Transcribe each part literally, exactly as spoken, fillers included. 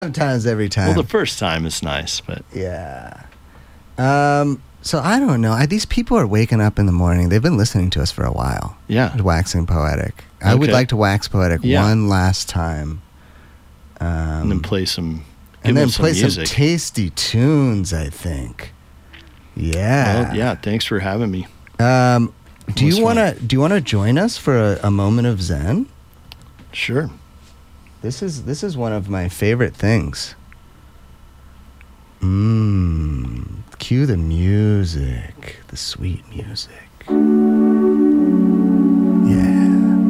Sometimes every time. Well, the first time is nice, but yeah. Um. So I don't know. I, these people are waking up in the morning. They've been listening to us for a while. Yeah. Waxing poetic. I Okay. would like to wax poetic Yeah. one last time. Um, and then play some. Give and then them some play some music. tasty tunes, I think. Yeah. Well, yeah. Thanks for having me. Um, do was you want to do you want to join us for a, a moment of Zen? Sure. This is this is one of my favorite things. Mmm. Cue the music, the sweet music. Yeah.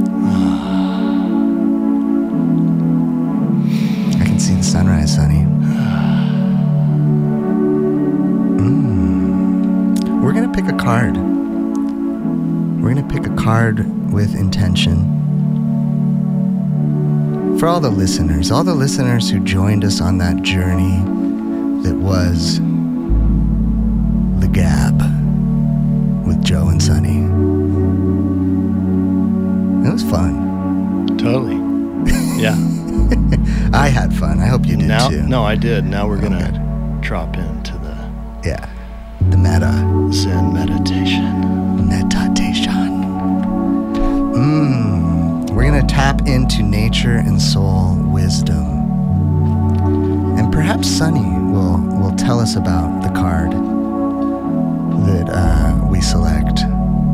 I can see the sunrise, Sonny. Mm. We're gonna pick a card. We're gonna pick a card with intention. For all the listeners, all the listeners who joined us on that journey that was The Gab with Joe and Sonny. It was fun. Totally. Yeah. I had fun. I hope you did now, too. No, I did. Now we're Oh, gonna good. drop into the Yeah. The meta. Zen meditation. Meditation. Mmm. We're going to tap into nature and soul wisdom. And perhaps Sonny will, will tell us about the card that uh, we select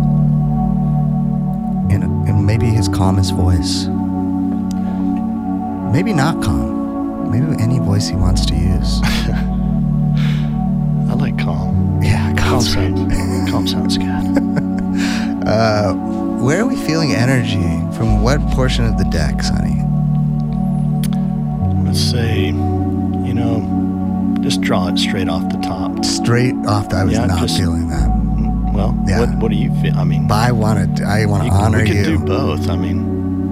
in, in maybe his calmest voice. Maybe not calm. Maybe any voice he wants to use. I like calm. Yeah, Calm calm's great. sounds. Calm sounds good. Uh, where are we feeling energy? From what portion of the deck, Sonny? Let's say, you know, just draw it straight off the top. Straight off, the, I was Yeah, not just- feeling that. Well, Yeah. what what do you feel? I mean, But I want to. I want to you, honor we could you. do both. I mean,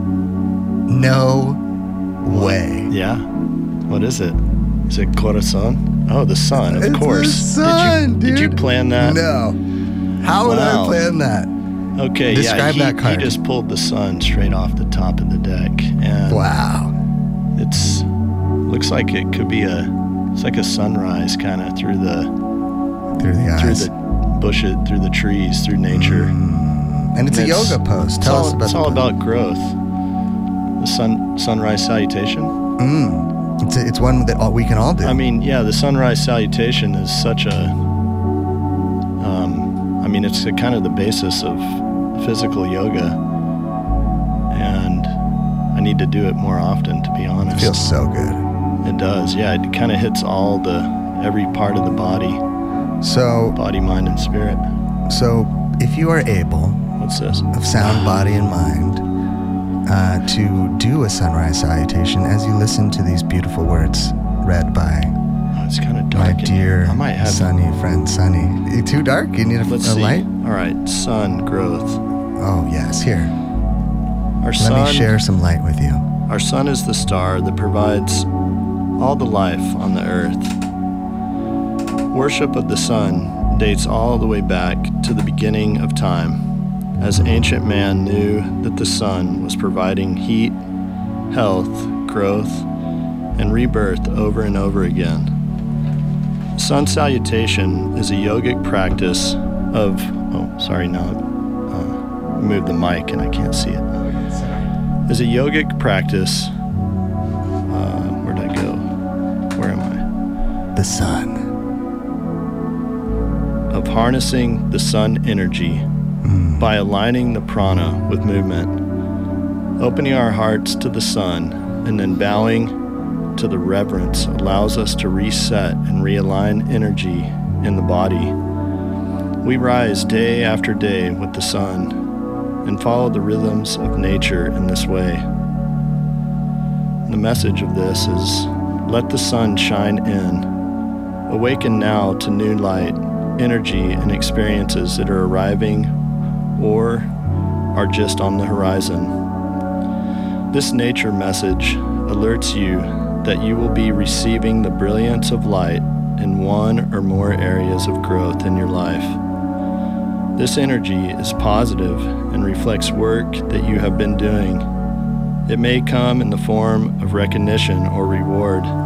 No way. yeah. What is it? Is it corazon? Oh, the sun, of It's the course. sun, did you did you dude. plan that? No. How would Wow. I plan that? Okay, Describe yeah. He, that card. he just pulled the sun straight off the top of the deck, and Wow. it's looks like it could be a it's like a sunrise kind of through the Through the through eyes. the bushes, through the trees, through nature. Mm. And it's And a yoga pose. It's Tell all, us about it's the all pose. about growth. The sun sunrise salutation. Mm. It's, a, it's one that all, we can all do. I mean, yeah, the sunrise salutation is such a. Um, I mean, it's a, kind of the basis of physical yoga, and I need to do it more often, to be honest. it feels so good. It does, yeah. It kind of hits all the every part of the body, So, body, mind, and spirit. so if you are able, What's this? of sound, body, and mind, uh, to do a sunrise salutation as you listen to these beautiful words read by Oh, it's kind of my dark. in dear here. I might have. sunny friend Sunny. You too dark? You need a, Let's a see. light? All right, sun growth. Oh, yes. Here, Our let sun. me share some light with you. Our sun is the star that provides all the life on the earth. Worship of the sun dates all the way back to the beginning of time, as ancient man knew that the sun was providing heat, health, growth, and rebirth over and over again. Sun salutation is a yogic practice of, oh, sorry, no, uh, move the mic and I can't see it. Is a yogic practice, uh, where'd I go? Where am I? The sun. Of harnessing the sun energy Mm. by aligning the prana with movement, opening our hearts to the sun, and then bowing to the reverence allows us to reset and realign energy in the body. We rise day after day with the sun and follow the rhythms of nature in this way. The message of this is, let the sun shine in. Awaken now to new light, energy, and experiences that are arriving or are just on the horizon. This nature message alerts you that you will be receiving the brilliance of light in one or more areas of growth in your life. This energy is positive and reflects work that you have been doing. It may come in the form of recognition or reward,